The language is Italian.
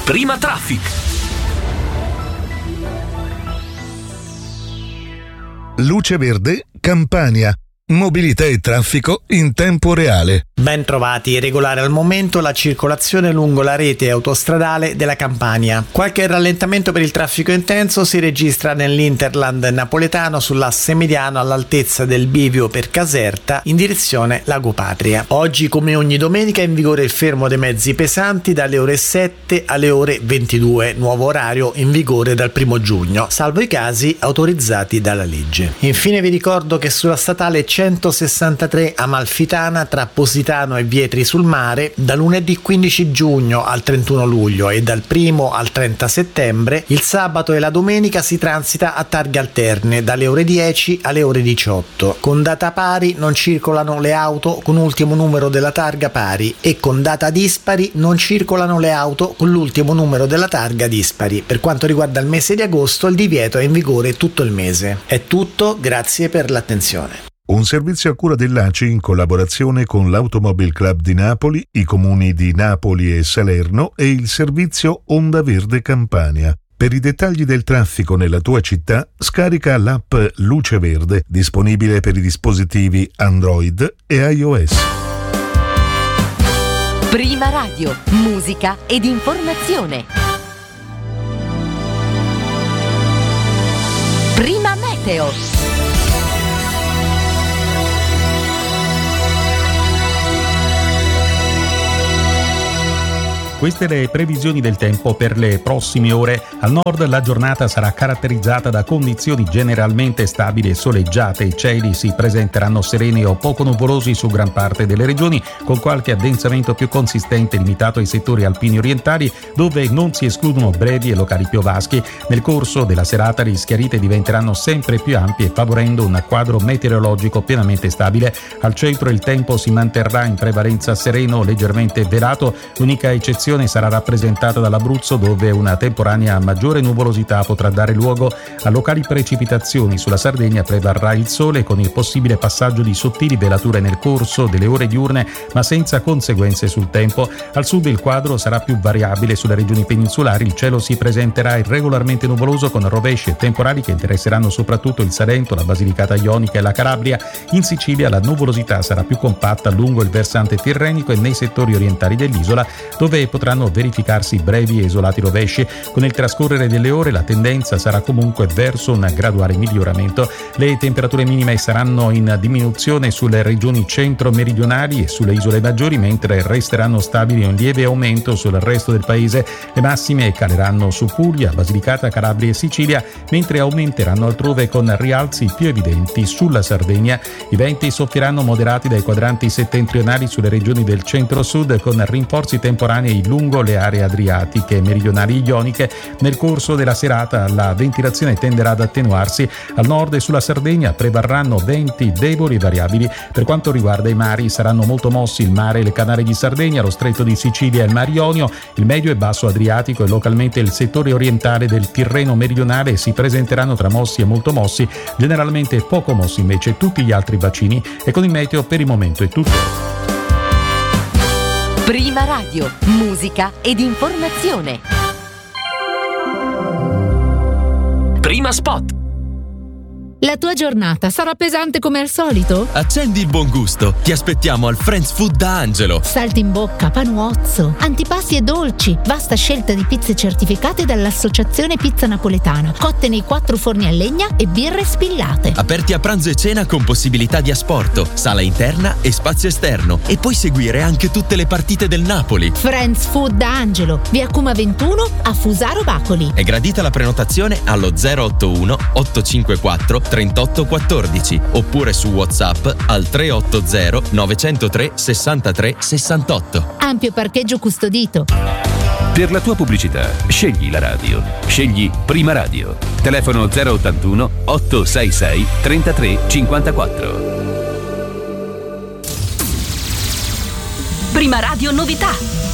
Prima Traffic. Luce verde, Campania. Mobilità e traffico in tempo reale. Ben trovati, regolare al momento la circolazione lungo la rete autostradale della Campania. Qualche rallentamento per il traffico intenso si registra nell'Interland napoletano sull'asse mediano all'altezza del bivio per Caserta in direzione Lago Patria. Oggi, come ogni domenica, è in vigore il fermo dei mezzi pesanti dalle ore 7 alle ore 22, nuovo orario in vigore dal 1 giugno, salvo i casi autorizzati dalla legge. Infine vi ricordo che sulla statale 163 Amalfitana tra Positano e Vietri sul Mare, da lunedì 15 giugno al 31 luglio e dal 1 al 30 settembre, il sabato e la domenica si transita a targhe alterne dalle ore 10 alle ore 18. Con data pari non circolano le auto con ultimo numero della targa pari e con data dispari non circolano le auto con l'ultimo numero della targa dispari. Per quanto riguarda il mese di agosto, il divieto è in vigore tutto il mese. È tutto, grazie per l'attenzione. Un servizio a cura dell'ACI in collaborazione con l'Automobile Club di Napoli, i comuni di Napoli e Salerno e il servizio Onda Verde Campania. Per i dettagli del traffico nella tua città, scarica l'app Luce Verde, disponibile per i dispositivi Android e iOS. Prima Radio, musica ed informazione. Prima Meteo. Queste le previsioni del tempo per le prossime ore. Al nord la giornata sarà caratterizzata da condizioni generalmente stabili e soleggiate. I cieli si presenteranno sereni o poco nuvolosi su gran parte delle regioni, con qualche addensamento più consistente limitato ai settori alpini orientali, dove non si escludono brevi e locali piovaschi. Nel corso della serata le schiarite diventeranno sempre più ampie, favorendo un quadro meteorologico pienamente stabile. Al centro il tempo si manterrà in prevalenza sereno, leggermente velato. L'unica eccezione sarà rappresentata dall'Abruzzo, dove una temporanea maggiore nuvolosità potrà dare luogo a locali precipitazioni. Sulla Sardegna prevarrà il sole, con il possibile passaggio di sottili velature nel corso delle ore diurne, ma senza conseguenze sul tempo. Al sud il quadro sarà più variabile. Sulle regioni peninsulari il cielo si presenterà irregolarmente nuvoloso, con rovesci e temporali che interesseranno soprattutto il Salento, la Basilicata Ionica e la Calabria. In Sicilia la nuvolosità sarà più compatta lungo il versante tirrenico e nei settori orientali dell'isola, dove potranno verificarsi brevi e isolati rovesci. Con il trascorrere delle ore la tendenza sarà comunque verso un graduale miglioramento. Le temperature minime saranno in diminuzione sulle regioni centro-meridionali e sulle isole maggiori, mentre resteranno stabili o in lieve aumento sul resto del paese. Le massime caleranno su Puglia, Basilicata, Calabria e Sicilia, mentre aumenteranno altrove, con rialzi più evidenti sulla Sardegna. I venti soffieranno moderati dai quadranti settentrionali sulle regioni del centro-sud, con rinforzi temporanei lungo le aree adriatiche e meridionali ioniche. Nel corso della serata la ventilazione tenderà ad attenuarsi. Al nord e sulla Sardegna prevarranno venti deboli e variabili. Per quanto riguarda i mari, saranno molto mossi il mare e le Canarie di Sardegna, lo stretto di Sicilia e il Mar Ionio. Il medio e basso Adriatico e localmente il settore orientale del Tirreno meridionale si presenteranno tra mossi e molto mossi, generalmente poco mossi invece tutti gli altri bacini. E con il meteo per il momento è tutto. Prima Radio, musica ed informazione. Prima Spot. La tua giornata sarà pesante come al solito? Accendi il buon gusto. Ti aspettiamo al Friends Food da Angelo. Salti in bocca, panuozzo, antipasti e dolci. Vasta scelta di pizze certificate dall'Associazione Pizza Napoletana, cotte nei 4 forni a legna e birre spillate. Aperti a pranzo e cena con possibilità di asporto, sala interna e spazio esterno. E puoi seguire anche tutte le partite del Napoli. Friends Food da Angelo, via Cuma 21 a Fusaro Bacoli. È gradita la prenotazione allo 081 854 3814 oppure su WhatsApp al 380 903 63 68. Ampio parcheggio custodito. Per la tua pubblicità scegli la radio. Scegli Prima Radio. Telefono 081 866 33 54. Prima Radio novità.